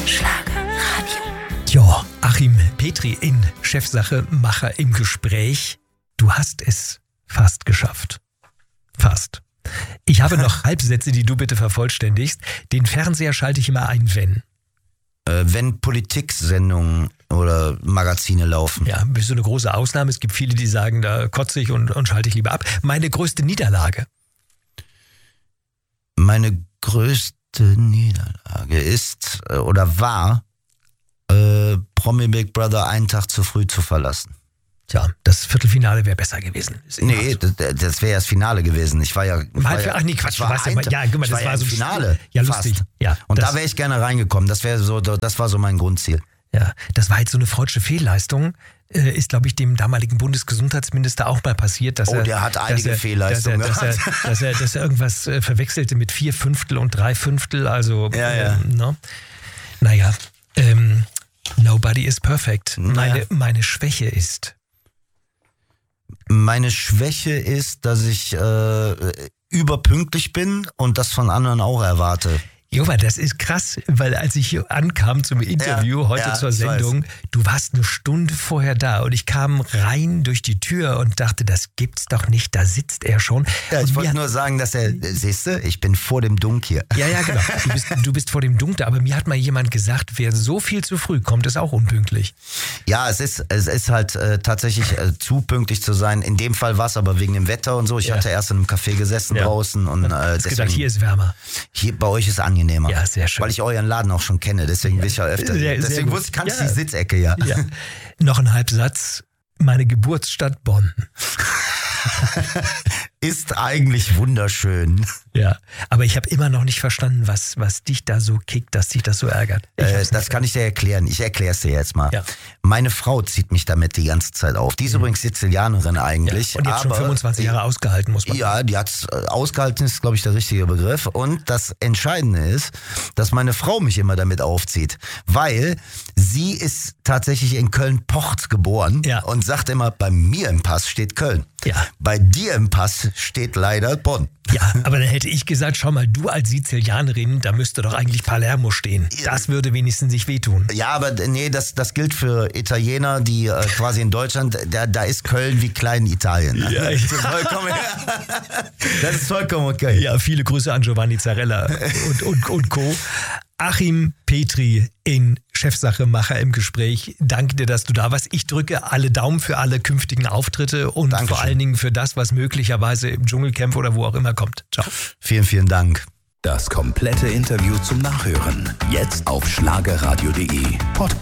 Schlagerradio. Ja, Achim Petri in Chefsache Macher im Gespräch. Du hast es fast geschafft. Fast. Ich habe noch Halbsätze, die du bitte vervollständigst. Den Fernseher schalte ich immer ein, wenn. Wenn Politiksendungen oder Magazine laufen. Ja, bist du eine große Ausnahme. Es gibt viele, die sagen, da kotze ich und schalte ich lieber ab. Meine größte Niederlage. Meine größte Niederlage ist oder war, Promi Big Brother einen Tag zu früh zu verlassen. Tja, das Viertelfinale wäre besser gewesen. Nee, das wäre ja das Finale gewesen. Ich war ja... Ach nee, Quatsch. Das war so ein Finale. Ja, lustig. Ja, und da wäre ich gerne reingekommen. Das war so mein Grundziel. Ja, das war jetzt so eine freudsche Fehlleistung. Ist, glaube ich, dem damaligen Bundesgesundheitsminister auch mal passiert, dass der hat einige Fehlleistungen gehabt. Dass er irgendwas verwechselte mit 4/5 und 3/5. Also, ja. Naja, nobody is perfect. Meine Schwäche ist... Meine Schwäche ist, dass ich überpünktlich bin und das von anderen auch erwarte. Jova, das ist krass, weil als ich hier ankam zum Interview heute zur Sendung, du warst eine Stunde vorher da und ich kam rein durch die Tür und dachte, das gibt's doch nicht, da sitzt er schon. Ja, ich wollte nur sagen, dass siehst du, ich bin vor dem Dunk hier. Ja, genau, du bist vor dem Dunk da, aber mir hat mal jemand gesagt, wer so viel zu früh kommt, ist auch unpünktlich. Ja, es ist halt tatsächlich zu pünktlich zu sein. In dem Fall war es aber wegen dem Wetter und so. Ich hatte erst in einem Café gesessen draußen und deswegen gedacht, hier ist wärmer. Hier bei euch ist angenehmer. Ja, sehr schön. Weil ich euren Laden auch schon kenne, deswegen will ich ja öfter. Deswegen kannst du die Sitzecke, ja. Noch ein Halbsatz. Meine Geburtsstadt Bonn. Ist eigentlich wunderschön. Ja, aber ich habe immer noch nicht verstanden, was dich da so kickt, dass dich das so ärgert. Das kann ich dir erklären. Ich erkläre es dir jetzt mal. Ja. Meine Frau zieht mich damit die ganze Zeit auf. Die ist übrigens Sizilianerin eigentlich. Ja. Und die hat schon 25 Jahre ausgehalten, muss man sagen. Ja, die hat ausgehalten, ist glaube ich der richtige Begriff. Und das Entscheidende ist, dass meine Frau mich immer damit aufzieht. Weil sie ist tatsächlich in Köln-Pocht geboren und sagt immer, bei mir im Pass steht Köln. Ja. Bei dir im Pass steht leider Bonn. Ja, aber dann hätte ich gesagt, schau mal, du als Sizilianerin, da müsste doch eigentlich Palermo stehen. Das würde wenigstens sich wehtun. Ja, aber nee, das gilt für Italiener, die quasi in Deutschland, da ist Köln wie Klein-Italien. Ja. Das ist vollkommen okay. Ja, viele Grüße an Giovanni Zarella und Co. Achim Petri in Chefsache Macher im Gespräch. Danke dir, dass du da warst. Ich drücke alle Daumen für alle künftigen Auftritte und Dankeschön. Vor allen Dingen für das, was möglicherweise im Dschungelcamp oder wo auch immer kommt. Ciao. Vielen, vielen Dank. Das komplette Interview zum Nachhören. Jetzt auf schlagerradio.de. Podcast.